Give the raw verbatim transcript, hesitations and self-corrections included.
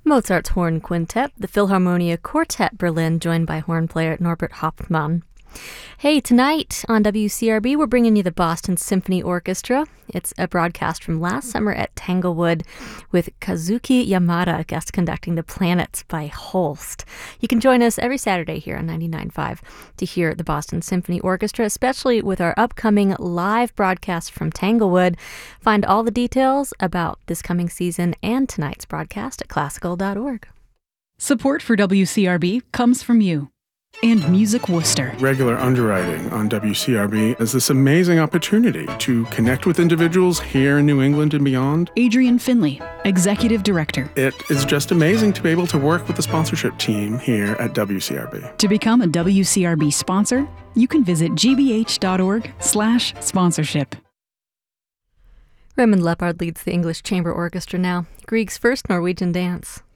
Mozart's Horn Quintet, the Philharmonia Quartet Berlin, joined by horn player Norbert Hauptmann. Hey, tonight on W C R B, we're bringing you the Boston Symphony Orchestra. It's a broadcast from last summer at Tanglewood with Kazuki Yamada guest conducting The Planets by Holst. You can join us every Saturday here on ninety-nine point five to hear the Boston Symphony Orchestra, especially with our upcoming live broadcast from Tanglewood. Find all the details about this coming season and tonight's broadcast at classical dot org. Support for W C R B comes from you. And Music Worcester. Regular underwriting on W C R B is this amazing opportunity to connect with individuals here in New England and beyond. Adrian Finley, Executive Director. It is just amazing to be able to work with the sponsorship team here at W C R B. To become a W C R B sponsor, you can visit g b h dot org slash sponsorship. Raymond Lepard leads the English Chamber Orchestra now. Grieg's first Norwegian dance.